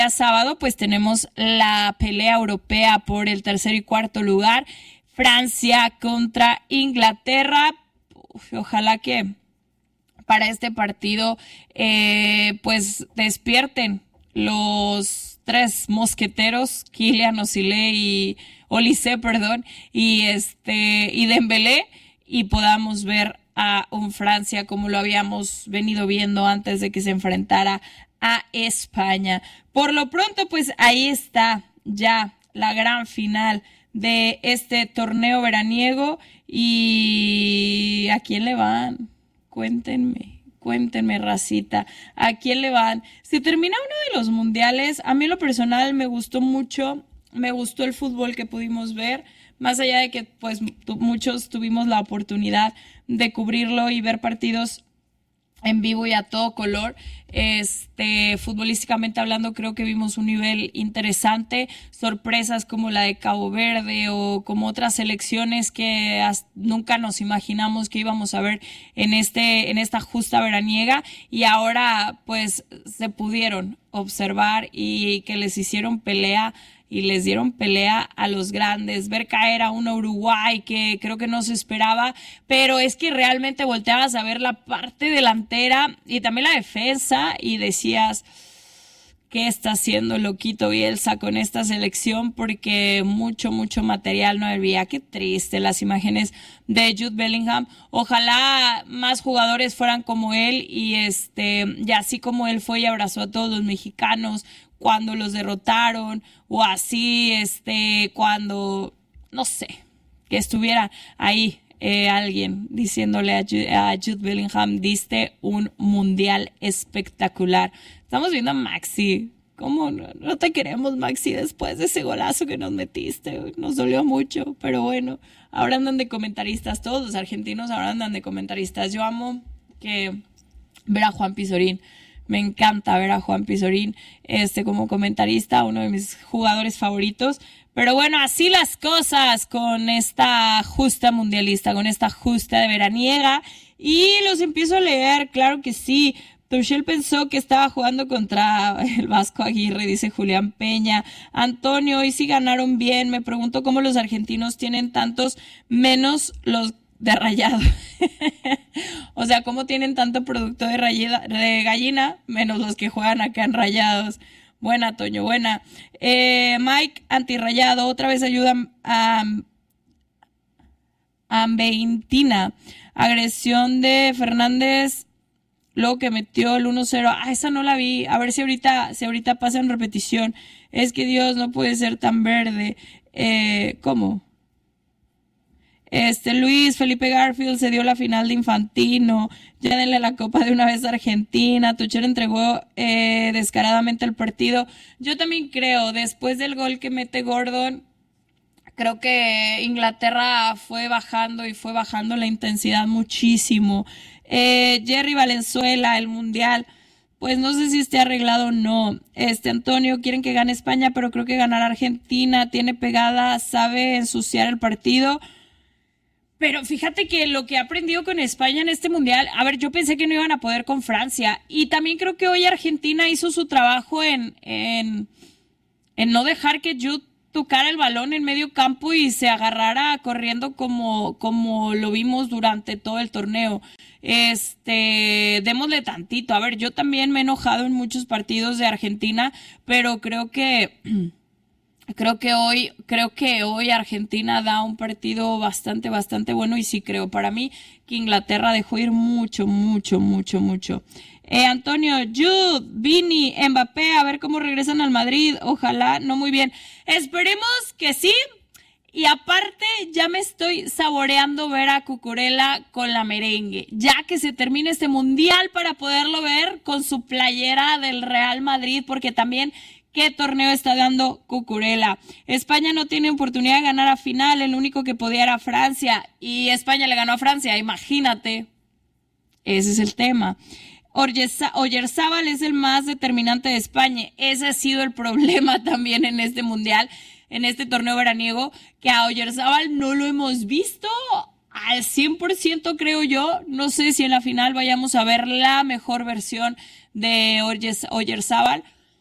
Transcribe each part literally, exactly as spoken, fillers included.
sábado pues tenemos la pelea europea por el tercer y cuarto lugar. Francia contra Inglaterra. Uf, ojalá que para este partido eh, pues despierten los tres mosqueteros, Kylian, Osile y Olise, perdón, y este y Dembélé, y podamos ver a un Francia como lo habíamos venido viendo antes de que se enfrentara a España. Por lo pronto, pues ahí está ya la gran final de este torneo veraniego. ¿Y a quién le van? Cuéntenme, cuéntenme, racita, ¿a quién le van? Si termina uno de los mundiales, a mí en lo personal me gustó mucho, me gustó el fútbol que pudimos ver, más allá de que pues tu, muchos tuvimos la oportunidad de cubrirlo y ver partidos en vivo y a todo color. Este, futbolísticamente hablando, creo que vimos un nivel interesante, sorpresas como la de Cabo Verde o como otras selecciones que nunca nos imaginamos que íbamos a ver en este, en esta justa veraniega, y ahora pues se pudieron observar y que les hicieron pelea y les dieron pelea a los grandes, ver caer a un Uruguay que creo que no se esperaba, pero es que realmente volteabas a ver la parte delantera y también la defensa y decías, ¿qué está haciendo loquito Bielsa con esta selección? Porque mucho, mucho material no había. Qué triste las imágenes de Jude Bellingham. Ojalá más jugadores fueran como él y este, y así como él fue y abrazó a todos los mexicanos cuando los derrotaron, o así, este, cuando, no sé, que estuviera ahí eh, alguien diciéndole a Jude, a Jude Bellingham, diste un mundial espectacular. Estamos viendo a Maxi. ¿Cómo no, no te queremos, Maxi, después de ese golazo que nos metiste? Nos dolió mucho, pero bueno, ahora andan de comentaristas, todos los argentinos ahora andan de comentaristas. Yo amo que ver a Juan Pizorín. Me encanta ver a Juan Pizorín este, como comentarista, uno de mis jugadores favoritos. Pero bueno, así las cosas con esta justa mundialista, con esta justa de veraniega. Y los empiezo a leer, claro que sí. Tuchel pensó que estaba jugando contra el Vasco Aguirre, dice Julián Peña. Antonio, hoy sí ganaron bien. Me pregunto cómo los argentinos tienen tantos menos los de Rayado. O sea, ¿cómo tienen tanto producto de, rayeda, de gallina menos los que juegan acá en Rayados? Buena, Toño, buena. Eh, Mike, antirrayado, otra vez ayuda a Ambeintina. Agresión de Fernández, luego que metió el uno cero. Ah, esa no la vi. A ver si ahorita, si ahorita pasa en repetición. Es que Dios no puede ser tan verde. Eh, ¿Cómo? Este, Luis Felipe Garfield se dio la final de Infantino, ya denle la copa de una vez a Argentina. Tuchel entregó eh, descaradamente el partido. Yo también creo, después del gol que mete Gordon, creo que Inglaterra fue bajando y fue bajando la intensidad muchísimo. Eh, Jerry Valenzuela, el Mundial, pues no sé si esté arreglado o no. Este, Antonio, quieren que gane España, pero creo que ganará Argentina, tiene pegada, sabe ensuciar el partido. Pero fíjate que lo que ha aprendido con España en este mundial, a ver, yo pensé que no iban a poder con Francia, y también creo que hoy Argentina hizo su trabajo en, en, en no dejar que Jude tocara el balón en medio campo y se agarrara corriendo como, como lo vimos durante todo el torneo. Este, démosle tantito. A ver, yo también me he enojado en muchos partidos de Argentina, pero creo que... Creo que hoy, creo que hoy Argentina da un partido bastante, bastante bueno, y sí creo para mí que Inglaterra dejó ir mucho, mucho, mucho, mucho. Eh, Antonio, Jude, Vini, Mbappé, a ver cómo regresan al Madrid. Ojalá, no muy bien. Esperemos que sí. Y aparte, ya me estoy saboreando ver a Cucurella con la merengue, ya que se termine este mundial para poderlo ver con su playera del Real Madrid, porque también... ¿Qué torneo está dando Cucurella? España no tiene oportunidad de ganar a final, el único que podía era Francia, y España le ganó a Francia, imagínate. Ese es el tema. Oyarzábal es el más determinante de España. Ese ha sido el problema también en este mundial, en este torneo veraniego, que a Oyarzábal no lo hemos visto al cien por ciento, creo yo. No sé si en la final vayamos a ver la mejor versión de Oyarzábal.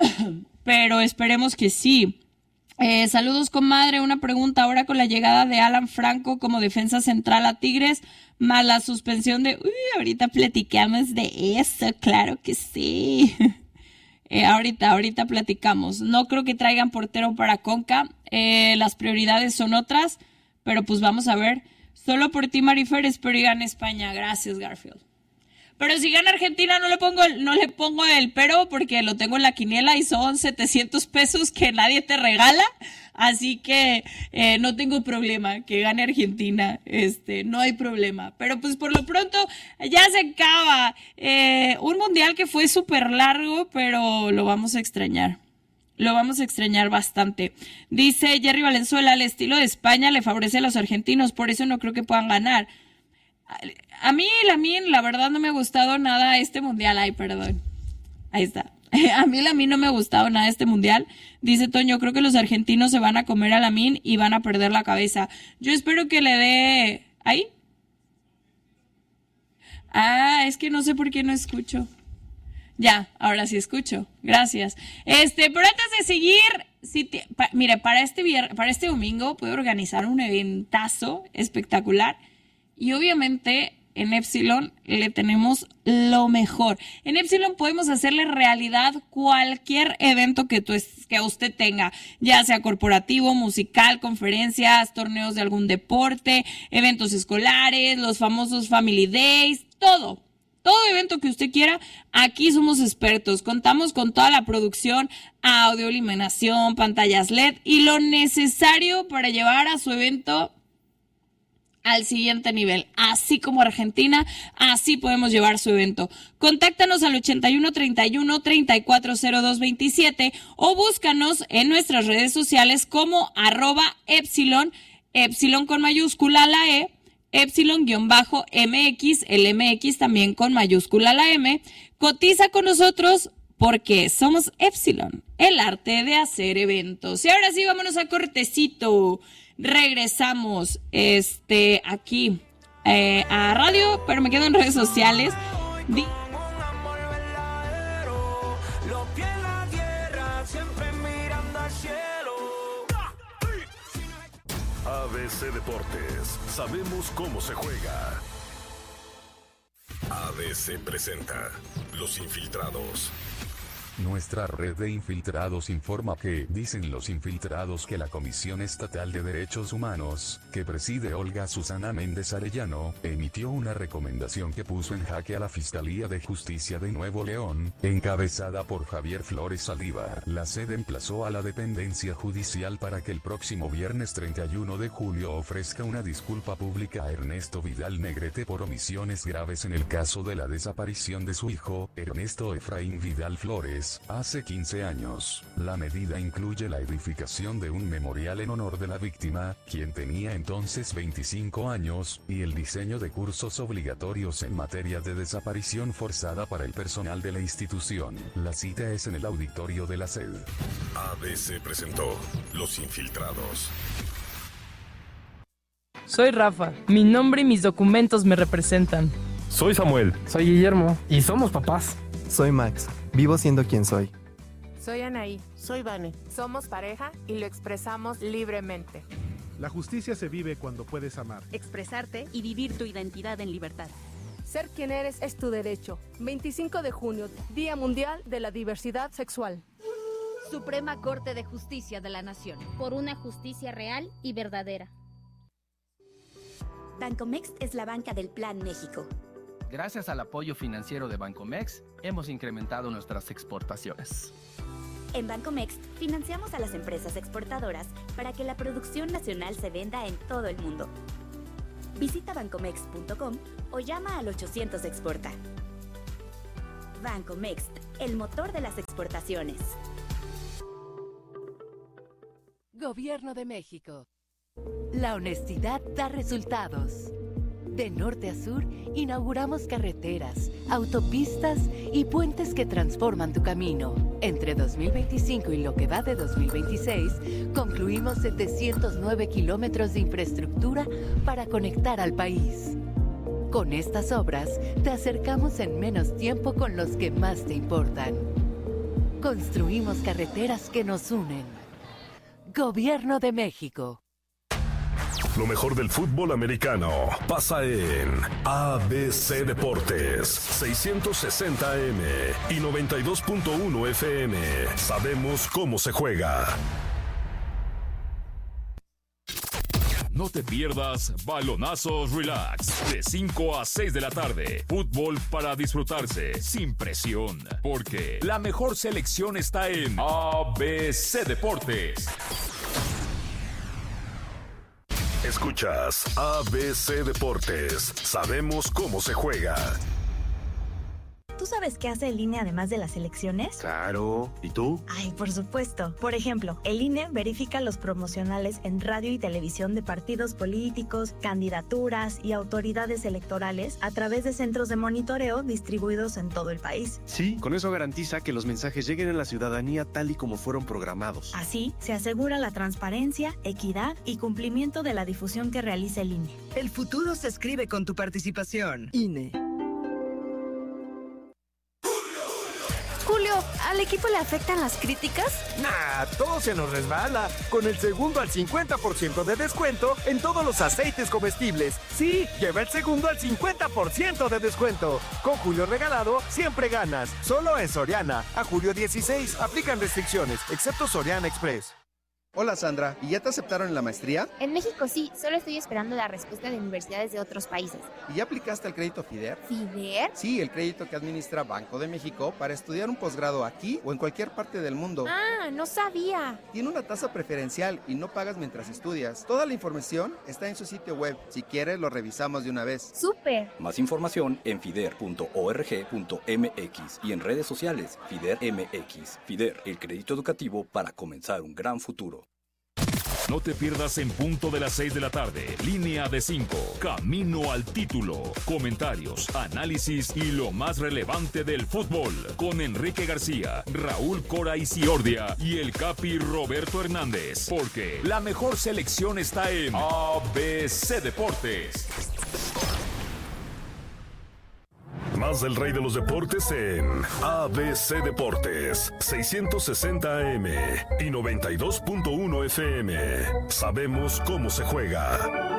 pero esperemos que sí. Eh, saludos, comadre. Una pregunta ahora con la llegada de Alan Franco como defensa central a Tigres, más la suspensión de... Uy, ahorita platicamos de eso, claro que sí. eh, ahorita, ahorita platicamos. No creo que traigan portero para Conca. Eh, las prioridades son otras, pero pues vamos a ver. Solo por ti, Marifer, espero y gane España. Gracias, Garfield. Pero si gana Argentina no le pongo el, no le pongo el pero porque lo tengo en la quiniela y son setecientos pesos que nadie te regala. Así que eh, no tengo problema que gane Argentina. Este, no hay problema. Pero pues por lo pronto ya se acaba. Eh, un mundial que fue súper largo, pero lo vamos a extrañar. Lo vamos a extrañar bastante. Dice Jerry Valenzuela, el estilo de España le favorece a los argentinos, por eso no creo que puedan ganar. A mí, Lamine, la verdad no me ha gustado nada este mundial. Ay, perdón. Ahí está. A mí, Lamine, no me ha gustado nada este mundial. Dice Toño, creo que los argentinos se van a comer a Lamine y van a perder la cabeza. Yo espero que le dé... ¿Ahí? Ah, es que no sé por qué no escucho. Ya, ahora sí escucho. Gracias. Este, pero antes de seguir... Si te, pa, mire, para este, vier, para este domingo puedo organizar un eventazo espectacular. Y obviamente en Epsilon le tenemos lo mejor. En Epsilon podemos hacerle realidad cualquier evento que, tu, que usted tenga, ya sea corporativo, musical, conferencias, torneos de algún deporte, eventos escolares, los famosos Family Days, todo. Todo evento que usted quiera, aquí somos expertos. Contamos con toda la producción, audio, iluminación, pantallas L E D y lo necesario para llevar a su evento al siguiente nivel. Así como Argentina, así podemos llevar su evento. Contáctanos al ochenta y uno, treinta y uno, treinta y cuatro cero dos veintisiete o búscanos en nuestras redes sociales como arroba Epsilon, Epsilon con mayúscula la E, Epsilon-M X, el M X también con mayúscula la M. Cotiza con nosotros porque somos Epsilon, el arte de hacer eventos. Y ahora sí, vámonos a cortecito. Regresamos este aquí eh, a radio, pero me quedo en redes sociales. Di- A B C Deportes, sabemos cómo se juega. A B C presenta Los Infiltrados. Nuestra red de infiltrados informa que, dicen los infiltrados, que la Comisión Estatal de Derechos Humanos, que preside Olga Susana Méndez Arellano, emitió una recomendación que puso en jaque a la Fiscalía de Justicia de Nuevo León, encabezada por Javier Flores Saldívar. La sede emplazó a la dependencia judicial para que el próximo viernes treinta y uno de julio ofrezca una disculpa pública a Ernesto Vidal Negrete por omisiones graves en el caso de la desaparición de su hijo, Ernesto Efraín Vidal Flores, hace quince años. La medida incluye la edificación de un memorial en honor de la víctima, quien tenía entonces veinticinco años, y el diseño de cursos obligatorios en materia de desaparición forzada para el personal de la institución. La cita es en el auditorio de la sede. A B C presentó Los Infiltrados. Soy Rafa. Mi nombre y mis documentos me representan. Soy Samuel. Soy Guillermo. Y somos papás. Soy Max. Vivo siendo quien soy. Soy Anaí. Soy Vane. Somos pareja y lo expresamos libremente. La justicia se vive cuando puedes amar, expresarte y vivir tu identidad en libertad. Ser quien eres es tu derecho. veinticinco de junio, Día Mundial de la Diversidad Sexual. Suprema Corte de Justicia de la Nación. Por una justicia real y verdadera. Bancomext es la banca del Plan México. Gracias al apoyo financiero de Bancomext, hemos incrementado nuestras exportaciones. En Bancomext, financiamos a las empresas exportadoras para que la producción nacional se venda en todo el mundo. Visita bancomext punto com o llama al ochocientos exporta. Bancomext, el motor de las exportaciones. Gobierno de México. La honestidad da resultados. De norte a sur, inauguramos carreteras, autopistas y puentes que transforman tu camino. Entre dos mil veinticinco y lo que va de dos mil veintiséis, concluimos setecientos nueve kilómetros de infraestructura para conectar al país. Con estas obras, te acercamos en menos tiempo con los que más te importan. construimos carreteras que nos unen. Gobierno de México. Lo mejor del fútbol americano pasa en A B C Deportes, seiscientos sesenta A M y noventa y dos punto uno F M. Sabemos cómo se juega. No te pierdas Balonazos Relax, de cinco a seis de la tarde. Fútbol para disfrutarse, sin presión, porque la mejor selección está en A B C Deportes. Escuchas A B C Deportes. Sabemos cómo se juega. ¿Tú sabes qué hace el I N E además de las elecciones? Claro. ¿Y tú? Ay, por supuesto. Por ejemplo, el I N E verifica los promocionales en radio y televisión de partidos políticos, candidaturas y autoridades electorales a través de centros de monitoreo distribuidos en todo el país. Sí, con eso garantiza que los mensajes lleguen a la ciudadanía tal y como fueron programados. Así, se asegura la transparencia, equidad y cumplimiento de la difusión que realiza el I N E. El futuro se escribe con tu participación. I N E. Julio, ¿al equipo le afectan las críticas? Nah, todo se nos resbala. Con el segundo al cincuenta por ciento de descuento en todos los aceites comestibles. Sí, lleva el segundo al cincuenta por ciento de descuento. Con Julio regalado, siempre ganas. Solo en Soriana. A julio dieciséis, aplican restricciones, excepto Soriana Express. Hola Sandra, ¿y ya te aceptaron en la maestría? En México sí, solo estoy esperando la respuesta de universidades de otros países. ¿Y ya aplicaste el crédito FIDER? ¿FIDER? Sí, el crédito que administra Banco de México para estudiar un posgrado aquí o en cualquier parte del mundo. Ah, no sabía. Tiene una tasa preferencial y no pagas mientras estudias. Toda la información está en su sitio web. Si quieres, lo revisamos de una vez. ¡Súper! Más información en fider punto org punto m x y en redes sociales FIDER M X. FIDER, el crédito educativo para comenzar un gran futuro. No te pierdas en punto de las seis de la tarde. Línea de cinco. Camino al título. Comentarios, análisis y lo más relevante del fútbol. Con Enrique García, Raúl Cora y Ciordia y el Capi Roberto Hernández. Porque la mejor selección está en A B C Deportes. Más del rey de los deportes en A B C Deportes, seiscientos sesenta A M y noventa y dos punto uno F M. Sabemos cómo se juega.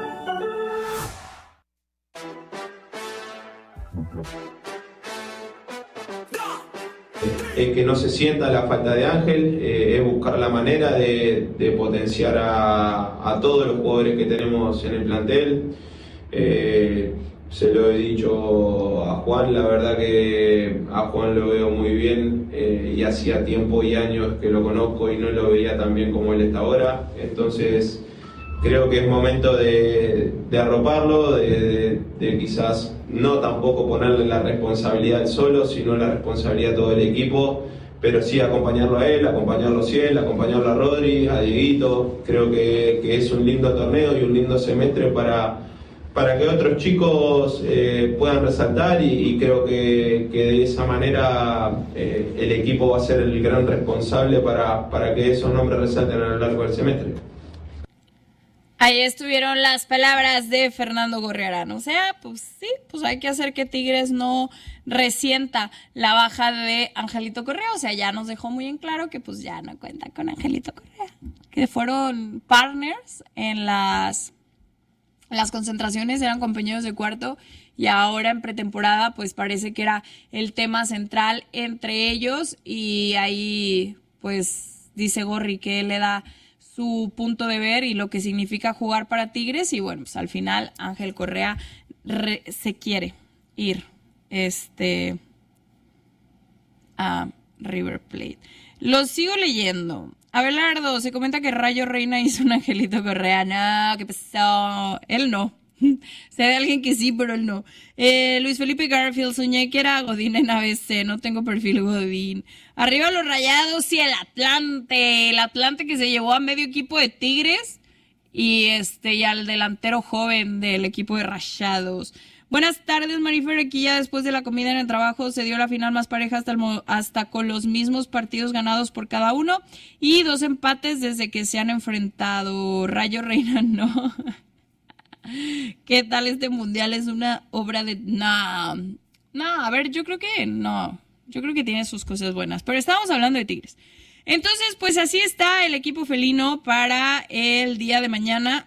Es que no se sienta la falta de Ángel, eh, es buscar la manera de, de potenciar a, a todos los jugadores que tenemos en el plantel. Eh, Se lo he dicho a Juan, la verdad que a Juan lo veo muy bien eh, y hacía tiempo y años que lo conozco y no lo veía tan bien como él está ahora. Entonces creo que es momento de, de arroparlo, de, de, de quizás no tampoco ponerle la responsabilidad solo, sino la responsabilidad de todo el equipo, pero sí acompañarlo a él, acompañarlo a Ciel, acompañarlo a Rodri, a Dieguito. Creo que, que es un lindo torneo y un lindo semestre para... para que otros chicos eh, puedan resaltar y, y creo que, que de esa manera eh, el equipo va a ser el gran responsable para, para que esos nombres resalten a lo largo del semestre. Ahí estuvieron las palabras de Fernando Gorriarán. O sea, pues sí, pues hay que hacer que Tigres no resienta la baja de Angelito Correa. O sea, ya nos dejó muy en claro que pues ya no cuenta con Angelito Correa. Que fueron partners en las... las concentraciones, eran compañeros de cuarto y ahora en pretemporada pues parece que era el tema central entre ellos y ahí pues dice Gorri que él le da su punto de ver y lo que significa jugar para Tigres y bueno, pues al final Ángel Correa re- se quiere ir este a River Plate. Lo sigo leyendo. Abelardo, se comenta que Rayo Reina hizo un Angelito Correa. No, ¿qué pasó? Él no. Sé de alguien que sí, pero él no. Eh, Luis Felipe Garfield, soñé que era Godín en A B C. No tengo perfil Godín. Arriba los Rayados y el Atlante. El Atlante que se llevó a medio equipo de Tigres y, este, y al delantero joven del equipo de Rayados. Buenas tardes, Marifer. Aquí ya después de la comida en el trabajo se dio la final más pareja hasta, el mo- hasta con los mismos partidos ganados por cada uno y dos empates desde que se han enfrentado. Rayo Reina, no. ¿Qué tal este mundial? Es una obra de... No, no, a ver, yo creo que no. Yo creo que tiene sus cosas buenas, pero estamos hablando de Tigres. Entonces, pues así está el equipo felino para el día de mañana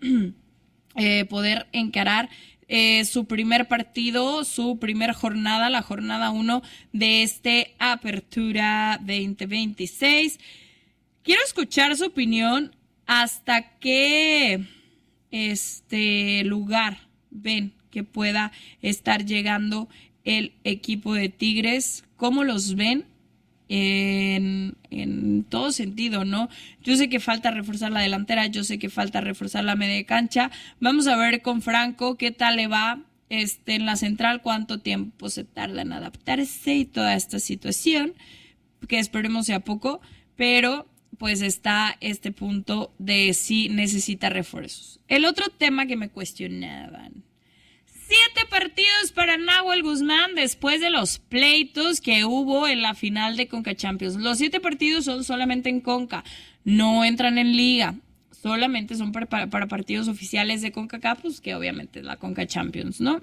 eh, poder encarar eh, su primer partido, su primer jornada, la jornada uno de este Apertura veinte veintiséis. Quiero escuchar su opinión. ¿Hasta qué este lugar ven que pueda estar llegando el equipo de Tigres? ¿Cómo los ven? En, en todo sentido, ¿no? Yo sé que falta reforzar la delantera, yo sé que falta reforzar la media cancha. Vamos a ver con Franco qué tal le va este, en la central, cuánto tiempo se tarda en adaptarse y toda esta situación, que esperemos sea poco, pero pues está este punto de si necesita refuerzos. El otro tema que me cuestionaban: siete partidos para Nahuel Guzmán después de los pleitos que hubo en la final de Conca Champions. Los siete partidos son solamente en Conca, no entran en Liga, solamente son para, para, para partidos oficiales de CONCACAF, pues que obviamente es la Conca Champions, ¿no?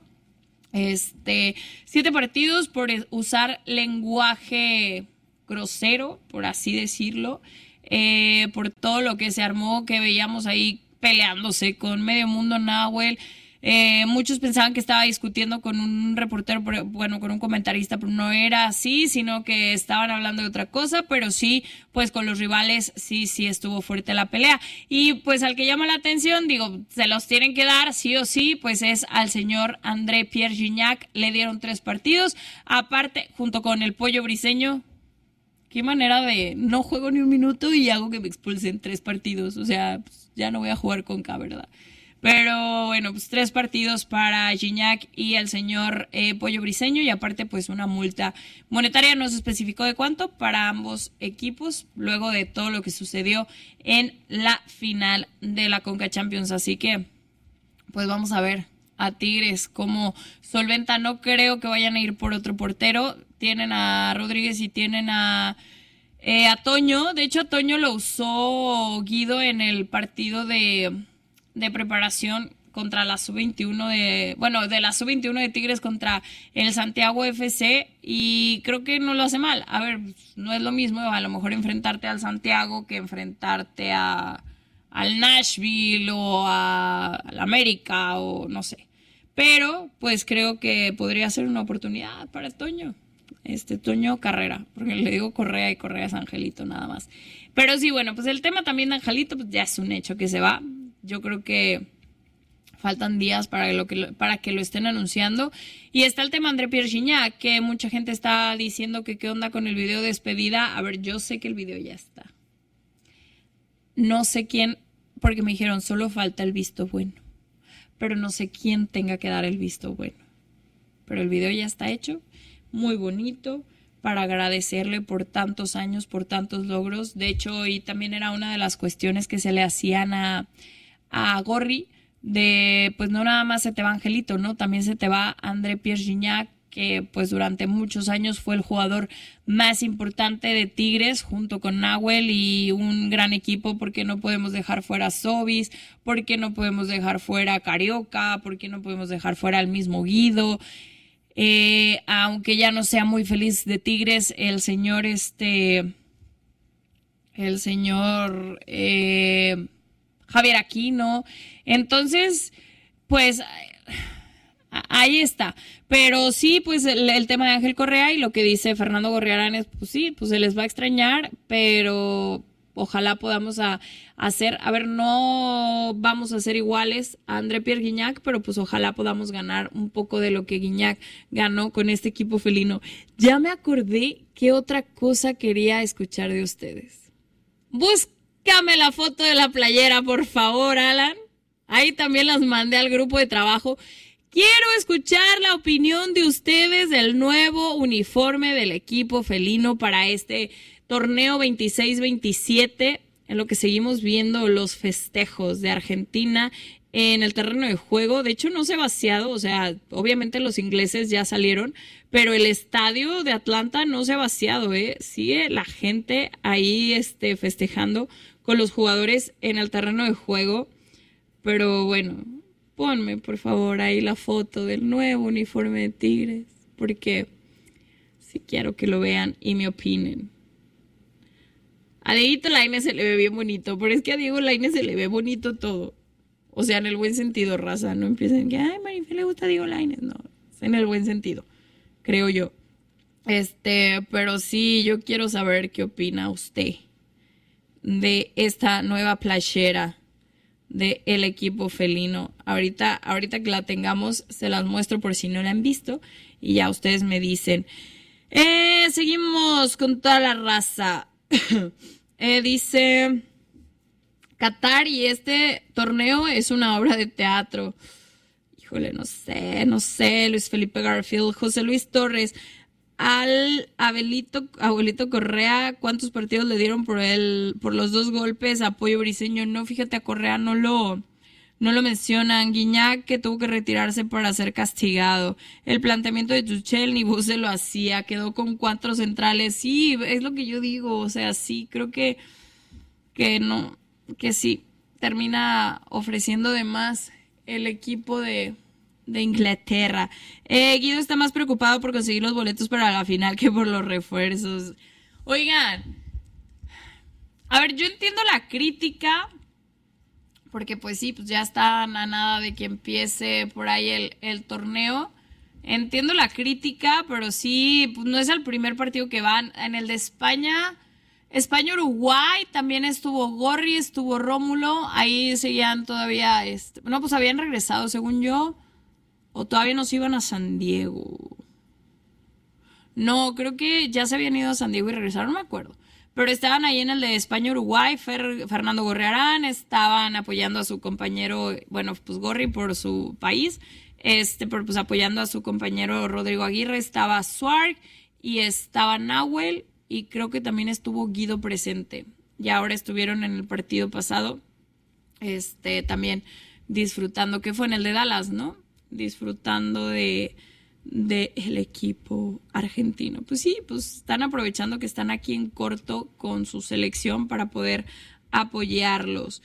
Este, siete partidos por usar lenguaje grosero, por así decirlo, eh, por todo lo que se armó, que veíamos ahí peleándose con medio mundo Nahuel. Eh, muchos pensaban que estaba discutiendo con un reportero, bueno, con un comentarista, pero no era así, sino que estaban hablando de otra cosa, pero sí, pues con los rivales sí, sí estuvo fuerte la pelea. Y pues al que llama la atención, digo, se los tienen que dar sí o sí, pues es al señor André Pierre Gignac. Le dieron tres partidos, aparte, junto con el Pollo Briseño. Qué manera de no juego ni un minuto y hago que me expulsen tres partidos, o sea, pues ya no voy a jugar con K, ¿verdad? Pero bueno, pues tres partidos para Gignac y el señor eh, Pollo Briseño, y aparte pues una multa monetaria, no se especificó de cuánto, para ambos equipos, luego de todo lo que sucedió en la final de la Conca Champions. Así que pues vamos a ver a Tigres cómo solventa. No creo que vayan a ir por otro portero. Tienen a Rodríguez y tienen a, eh, a Toño. De hecho, a Toño lo usó Guido en el partido de... de preparación contra la sub veintiuno de, bueno, de la sub veintiuno de Tigres contra el Santiago F C, y creo que no lo hace mal. A ver, no es lo mismo a lo mejor enfrentarte al Santiago que enfrentarte a al Nashville o a, al América o no sé. Pero pues creo que podría ser una oportunidad para Toño. Este Toño Carrera, porque le digo Correa y Correa es Angelito nada más. Pero sí, bueno, pues el tema también de Angelito pues ya es un hecho que se va. Yo creo que faltan días para, lo que, para que lo estén anunciando. Y está el tema André Pierre Gignac, que mucha gente está diciendo que qué onda con el video de despedida. A ver, yo sé que el video ya está. No sé quién, porque me dijeron solo falta el visto bueno. Pero no sé quién tenga que dar el visto bueno. Pero el video ya está hecho, muy bonito, para agradecerle por tantos años, por tantos logros. De hecho, y también era una de las cuestiones que se le hacían a... a Gorri, de pues no nada más se te va Angelito, ¿no? También se te va André Pierre Gignac, que pues durante muchos años fue el jugador más importante de Tigres, junto con Nahuel y un gran equipo, porque no podemos dejar fuera a Sobis, porque no podemos dejar fuera a Carioca, porque no podemos dejar fuera al mismo Guido. Eh, aunque ya no sea muy feliz de Tigres, el señor este, el señor... Eh, Javier Aquino. Entonces, pues ahí está. Pero sí, pues el, el tema de Ángel Correa y lo que dice Fernando Gorriarán es, pues sí, pues se les va a extrañar, pero ojalá podamos a, a hacer, a ver, no vamos a ser iguales a André Pierre Gignac, pero pues ojalá podamos ganar un poco de lo que Gignac ganó con este equipo felino. Ya me acordé qué otra cosa quería escuchar de ustedes. Busca Búscame la foto de la playera, por favor, Alan. Ahí también las mandé al grupo de trabajo. Quiero escuchar la opinión de ustedes del nuevo uniforme del equipo felino para este torneo veintiséis veintisiete, en lo que seguimos viendo los festejos de Argentina en el terreno de juego. De hecho, no se ha vaciado, o sea, obviamente los ingleses ya salieron, pero el estadio de Atlanta no se ha vaciado, ¿eh? Sigue la gente ahí este, festejando con los jugadores en el terreno de juego. Pero bueno, ponme por favor ahí la foto del nuevo uniforme de Tigres, porque Sí quiero que lo vean y me opinen. A Dieguito Lainez se le ve bien bonito, pero es que a Diego Lainez se le ve bonito todo. O sea, en el buen sentido, raza. No empiecen que, ay, Marife le gusta a Diego Lainez. No, es en el buen sentido, creo yo. Este, pero sí, yo quiero saber qué opina usted de esta nueva playera del equipo felino. Ahorita, ahorita que la tengamos, se las muestro por si no la han visto y ya ustedes me dicen. Eh, seguimos con toda la raza. eh, dice Qatar y este torneo es una obra de teatro. Híjole, no sé, no sé. Luis Felipe Garfield, José Luis Torres, al Abelito, Abuelito Correa, ¿cuántos partidos le dieron por él, por los dos golpes? Apoyo Briseño, no, fíjate, a Correa no lo, no lo mencionan. Guiñac, que tuvo que retirarse para ser castigado. El planteamiento de Tuchel, ni vos se lo hacía, quedó con cuatro centrales. Sí, es lo que yo digo, o sea, sí, creo que, que no, que sí, termina ofreciendo de más el equipo de... de Inglaterra. Eh, Guido está más preocupado por conseguir los boletos para la final que por los refuerzos. Oigan, a ver, yo entiendo la crítica, porque pues sí, pues ya están a nada de que empiece por ahí el, el torneo. Entiendo la crítica, pero sí, pues no es el primer partido que van. En el de España, España-Uruguay, también estuvo Gorri, estuvo Rómulo, ahí seguían todavía, este, no, pues habían regresado, según yo. ¿O todavía nos iban a San Diego? No, creo que ya se habían ido a San Diego y regresaron, no me acuerdo. Pero estaban ahí en el de España-Uruguay, Fer, Fernando Gorriarán, estaban apoyando a su compañero, bueno, pues Gorri por su país, este, pero pues apoyando a su compañero Rodrigo Aguirre, estaba Suárez y estaba Nahuel, y creo que también estuvo Guido presente. Y ahora estuvieron en el partido pasado, este, también disfrutando, que fue en el de Dallas, ¿no? Disfrutando de, de el equipo argentino. Pues sí, pues están aprovechando que están aquí en corto con su selección para poder apoyarlos.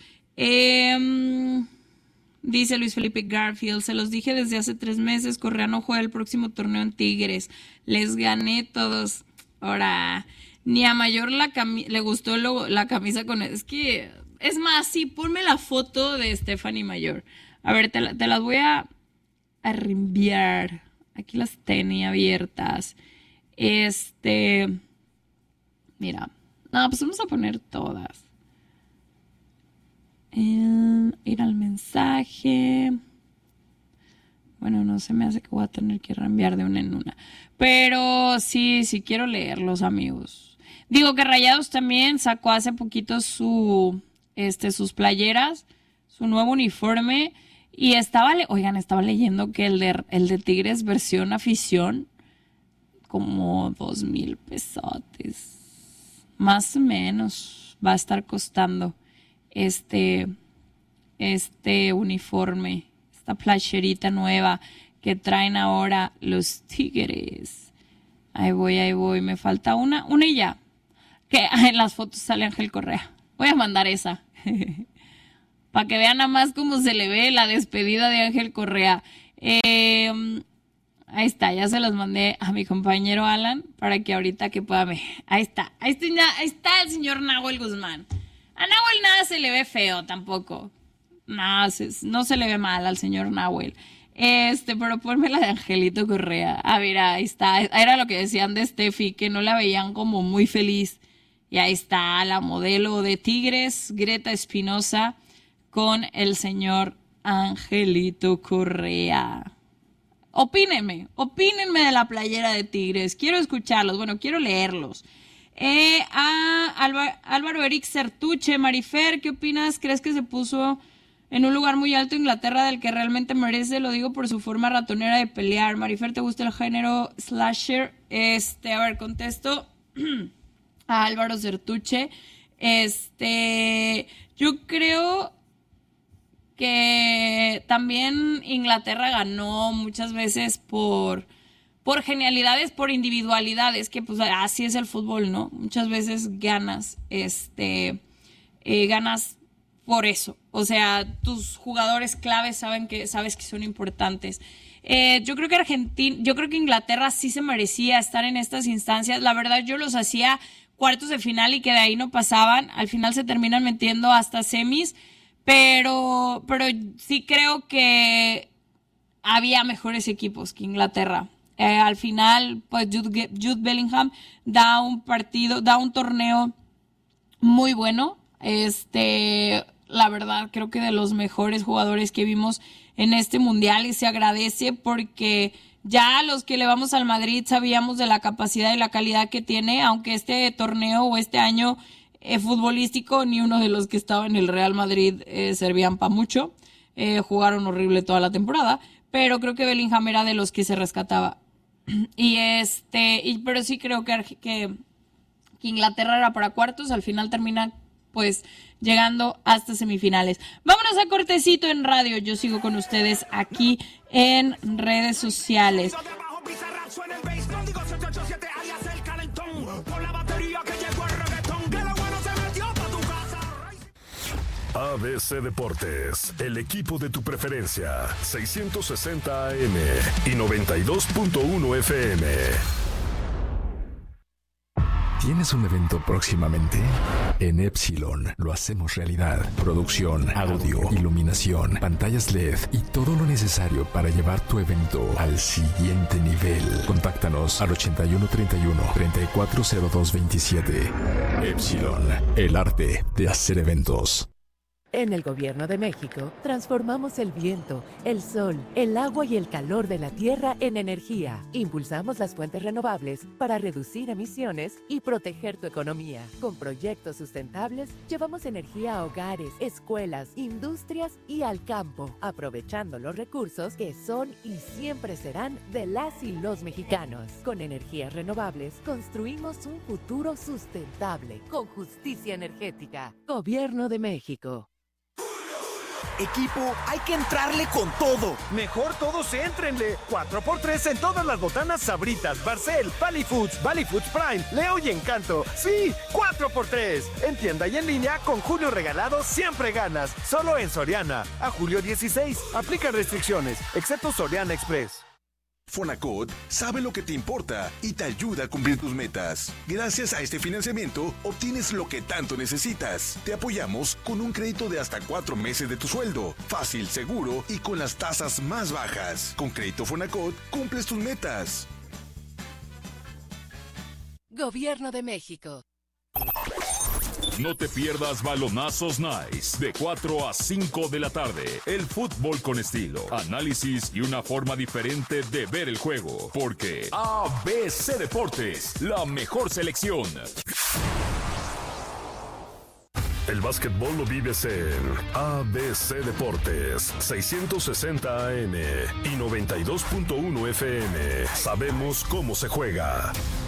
Eh, dice Luis Felipe Garfield, se los dije desde hace tres meses, Correa no juega el próximo torneo en Tigres. Les gané todos. Ahora, ni a Mayor la cami- le gustó lo, la camisa con... Es que, es más, sí, ponme la foto de Stephanie Mayor. A ver, te, la, te las voy a... a reenviar. Aquí las tenía abiertas. Este. Mira. No, pues vamos a poner todas. Eh, ir al mensaje. Bueno, no se me hace que voy a tener que reenviar de una en una. Pero sí, sí quiero leerlos, amigos. Digo que Rayados también sacó hace poquito su, este, sus playeras, su nuevo uniforme. Y estaba, le- oigan, estaba leyendo que el de, el de Tigres versión afición, como dos mil pesotes, más o menos, va a estar costando este, este uniforme, esta playerita nueva que traen ahora los Tigres. Ahí voy, ahí voy, me falta una, una y ya. Que en las fotos sale Ángel Correa. Voy a mandar esa. Para que vean nada más cómo se le ve la despedida de Ángel Correa. Eh, ahí está, ya se las mandé a mi compañero Alan para que ahorita que pueda ver. Ahí está, ahí está, ahí está el señor Nahuel Guzmán. A Nahuel nada se le ve feo tampoco. No, se, no se le ve mal al señor Nahuel. Este, pero ponme la de Angelito Correa. Ah, mira, ahí está. Era lo que decían de Steffi, que no la veían como muy feliz. Y ahí está la modelo de Tigres, Greta Espinosa, con el señor Angelito Correa. Opínenme, opínenme de la playera de Tigres. Quiero escucharlos, bueno, quiero leerlos. Eh, a Alba, Álvaro Eric Certuche, Marifer, ¿qué opinas? ¿Crees que se puso en un lugar muy alto Inglaterra del que realmente merece? Lo digo por su forma ratonera de pelear. Marifer, ¿te gusta el género slasher? Este, a ver, contesto a Álvaro Certuche. Este, yo creo que también Inglaterra ganó muchas veces por, por genialidades, por individualidades, que pues así es el fútbol, ¿no? Muchas veces ganas, este, eh, ganas por eso. O sea, tus jugadores claves saben que, sabes que son importantes. Eh, yo creo que Argentina, yo creo que Inglaterra sí se merecía estar en estas instancias. La verdad, yo los hacía cuartos de final y que de ahí no pasaban. Al final se terminan metiendo hasta semis, pero, pero sí creo que había mejores equipos que Inglaterra. Eh, al final, pues Jude, Jude Bellingham da un partido, da un torneo muy bueno. Este, la verdad, creo que de los mejores jugadores que vimos en este mundial, y se agradece porque ya los que le vamos al Madrid sabíamos de la capacidad y la calidad que tiene, aunque este torneo o este año eh, futbolístico, ni uno de los que estaba en el Real Madrid eh, servían para mucho. Eh, jugaron horrible toda la temporada, pero creo que Bellingham era de los que se rescataba. Y este, y, pero sí creo que, que, que Inglaterra era para cuartos, al final termina pues llegando hasta semifinales. Vámonos a cortecito en radio, yo sigo con ustedes aquí en redes sociales. A B C Deportes, el equipo de tu preferencia, seiscientos sesenta A M y noventa y dos punto uno F M. ¿Tienes un evento próximamente? En Epsilon lo hacemos realidad. Producción, audio, iluminación, pantallas L E D y todo lo necesario para llevar tu evento al siguiente nivel. Contáctanos al ochenta y uno treinta y uno, treinta y cuatro cero dos veintisiete. Epsilon, el arte de hacer eventos. En el Gobierno de México, transformamos el viento, el sol, el agua y el calor de la tierra en energía. Impulsamos las fuentes renovables para reducir emisiones y proteger tu economía. Con proyectos sustentables, llevamos energía a hogares, escuelas, industrias y al campo, aprovechando los recursos que son y siempre serán de las y los mexicanos. Con energías renovables, construimos un futuro sustentable, con justicia energética. Gobierno de México. Equipo, hay que entrarle con todo. Mejor todos éntrenle. cuatro por tres en todas las botanas Sabritas, Barcel, Valley Foods, Valley Foods Prime, Leo y Encanto. Sí, cuatro por tres. En tienda y en línea, con Julio Regalado siempre ganas. Solo en Soriana. A julio dieciséis. Aplica restricciones, excepto Soriana Express. Fonacot sabe lo que te importa y te ayuda a cumplir tus metas. Gracias a este financiamiento, obtienes lo que tanto necesitas. Te apoyamos con un crédito de hasta cuatro meses de tu sueldo. Fácil, seguro y con las tasas más bajas. Con Crédito Fonacot, cumples tus metas. Gobierno de México. No te pierdas Balonazos Nice de cuatro a cinco de la tarde. El fútbol con estilo, análisis y una forma diferente de ver el juego. Porque A B C Deportes, la mejor selección. El básquetbol lo vives en A B C Deportes, seiscientos sesenta A M y noventa y dos punto uno F M. Sabemos cómo se juega.